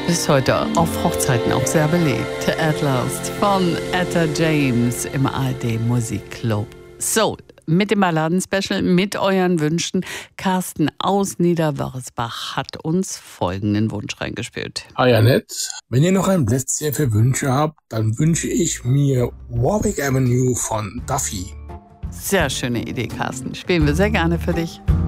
Bis heute auf Hochzeiten auch sehr beliebt. At Last von Etta James im ARD Musikclub. So, mit dem Balladen-Special, mit euren Wünschen. Carsten aus Niederwörsbach hat uns folgenden Wunsch reingespielt. Hi Annette, wenn ihr noch ein Plätzchen für Wünsche habt, dann wünsche ich mir Warwick Avenue von Duffy. Sehr schöne Idee, Carsten. Spielen wir sehr gerne für dich.